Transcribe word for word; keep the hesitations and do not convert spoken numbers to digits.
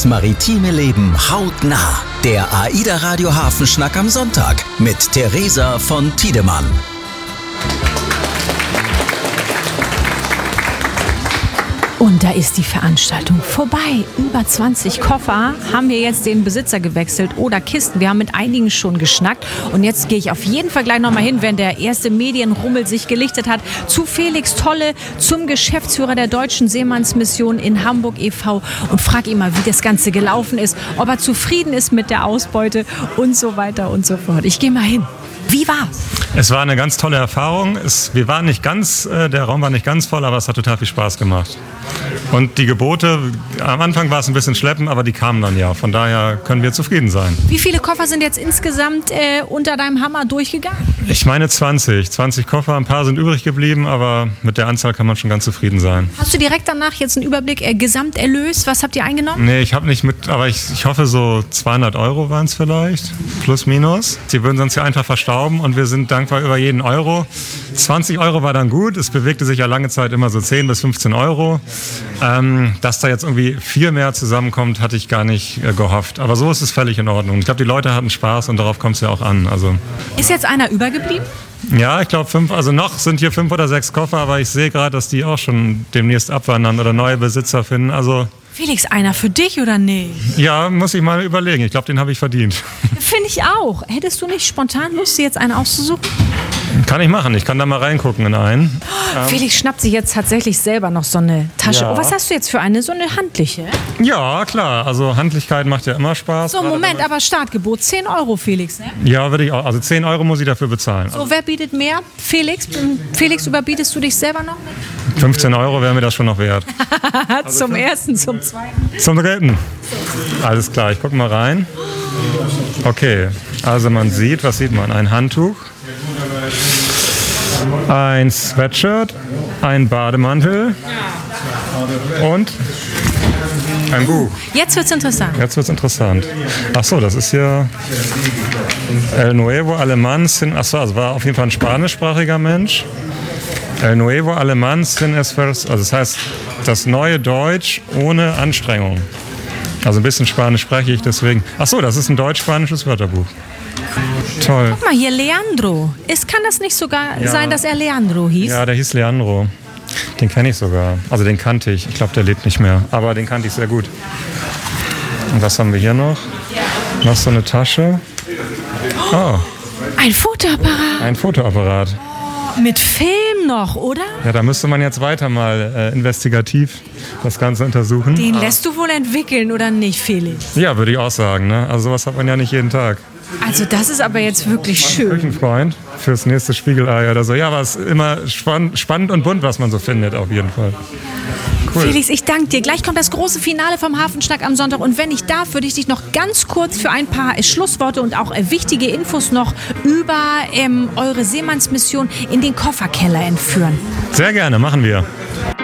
Das maritime Leben hautnah. Der AIDA Radio Hafenschnack am Sonntag mit Theresa von Tiedemann. Und da ist die Veranstaltung vorbei. Über zwanzig Koffer haben wir jetzt den Besitzer gewechselt oder Kisten. Wir haben mit einigen schon geschnackt. Und jetzt gehe ich auf jeden Fall gleich nochmal hin, wenn der erste Medienrummel sich gelichtet hat, zu Felix Tolle, zum Geschäftsführer der Deutschen Seemannsmission in Hamburg e V und frage ihn mal, wie das Ganze gelaufen ist, ob er zufrieden ist mit der Ausbeute und so weiter und so fort. Ich gehe mal hin. Wie war's? Es war eine ganz tolle Erfahrung. Es, wir waren nicht ganz, äh, der Raum war nicht ganz voll, aber es hat total viel Spaß gemacht. Und die Gebote, am Anfang war es ein bisschen schleppend, aber die kamen dann ja. Von daher können wir zufrieden sein. Wie viele Koffer sind jetzt insgesamt äh, unter deinem Hammer durchgegangen? Ich meine zwanzig. zwanzig Koffer, ein paar sind übrig geblieben, aber mit der Anzahl kann man schon ganz zufrieden sein. Hast du direkt danach jetzt einen Überblick, äh, Gesamterlös? Was habt ihr eingenommen? Nee, ich habe nicht mit, aber ich, ich hoffe so zweihundert Euro waren es vielleicht, plus minus. Sie würden sonst ja einfach verstauben und wir sind dankbar über jeden Euro. zwanzig Euro war dann gut, es bewegte sich ja lange Zeit immer so zehn bis fünfzehn Euro. Ähm, dass da jetzt irgendwie viel mehr zusammenkommt, hatte ich gar nicht äh, gehofft. Aber so ist es völlig in Ordnung. Ich glaube, die Leute hatten Spaß und darauf kommt es ja auch an. Also, ist jetzt einer übergeblieben? Ja, ich glaube fünf, also noch sind hier fünf oder sechs Koffer, aber ich sehe gerade, dass die auch schon demnächst abwandern oder neue Besitzer finden. Also Felix, einer für dich oder nicht? Ja, muss ich mal überlegen. Ich glaube, den habe ich verdient. Finde ich auch. Hättest du nicht spontan Lust, dir jetzt einen auszusuchen? Kann ich machen. Ich kann da mal reingucken in einen. Oh, Felix schnappt sich jetzt tatsächlich selber noch so eine Tasche. Ja. Oh, was hast du jetzt für eine? So eine handliche? Ja, klar. Also Handlichkeit macht ja immer Spaß. So, Moment, aber Startgebot zehn Euro, Felix, ne? Ja, würde ich auch. Also zehn Euro muss ich dafür bezahlen. So, wer bietet mehr? Felix? Felix, überbietest du dich selber noch? fünfzehn Euro wäre mir das schon noch wert. Zum also ersten, zum zweiten. Zum dritten. Alles klar, ich gucke mal rein. Okay, also man sieht, was sieht man? Ein Handtuch, ein Sweatshirt, ein Bademantel und ein Buch. Jetzt wird's interessant. Jetzt wird's interessant. Ach so, das ist hier El Nuevo Alemán. Ach so, also war auf jeden Fall ein spanischsprachiger Mensch. El Nuevo Alemán sin esfuerzo, also das heißt das neue Deutsch ohne Anstrengung. Also ein bisschen Spanisch spreche ich deswegen. Ach so, das ist ein deutsch-spanisches Wörterbuch. Toll. Guck mal hier, Leandro. Ist, kann das nicht sogar ja. sein, dass er Leandro hieß? Ja, der hieß Leandro. Den kenne ich sogar. Also den kannte ich. Ich glaube, der lebt nicht mehr. Aber den kannte ich sehr gut. Und was haben wir hier noch? Noch so eine Tasche. Oh. Ein Fotoapparat. Ein Fotoapparat. Mit Film noch, oder? Ja, da müsste man jetzt weiter mal äh, investigativ das Ganze untersuchen. Den lässt du wohl entwickeln, oder nicht, Felix? Ja, würde ich auch sagen. Ne? Also sowas hat man ja nicht jeden Tag. Also das ist aber jetzt wirklich schön. Küchenfreund fürs nächste Spiegelei oder so. Ja, aber es ist immer spann- spannend und bunt, was man so findet, auf jeden Fall. Cool. Felix, ich danke dir. Gleich kommt das große Finale vom Hafenschnack am Sonntag. Und wenn ich darf, würde ich dich noch ganz kurz für ein paar Schlussworte und auch wichtige Infos noch über ähm, eure Seemannsmission in den Kofferkeller entführen. Sehr gerne, machen wir.